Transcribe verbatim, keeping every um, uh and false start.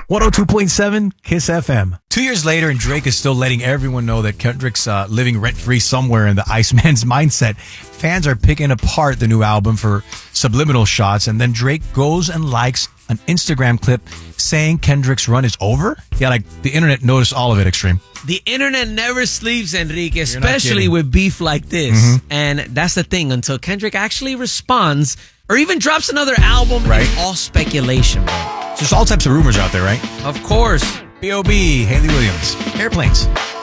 one oh two point seven Kiss F M. Two years later, and Drake is still letting everyone know that Kendrick's uh, living rent-free somewhere in the Iceman's mindset. Fans are picking apart the new album for subliminal shots, and then Drake goes and likes an Instagram clip saying Kendrick's run is over? Yeah, like the internet noticed all of it, Extreme. The internet never sleeps, Enrique, especially with beef like this. Mm-hmm. And that's the thing. Until Kendrick actually responds or even drops another album, right. It's all speculation, bro. So there's all types of rumors out there, right? Of course. B O B, Haley Williams, Airplanes.